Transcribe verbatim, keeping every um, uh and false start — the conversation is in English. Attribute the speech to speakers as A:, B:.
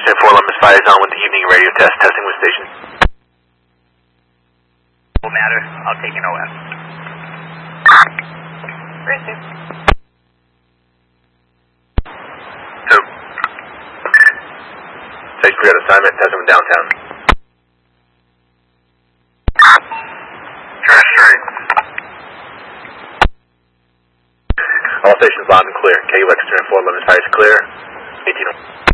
A: Stand four eleven Spires on with the evening radio test, testing with station.
B: No matter, I'll take an O S.
C: Receive.
A: Two. Station clear assignment, testing from downtown.
D: Trash straight.
A: All stations loud and clear. K U X Stand four eleven Spires clear. eighteen.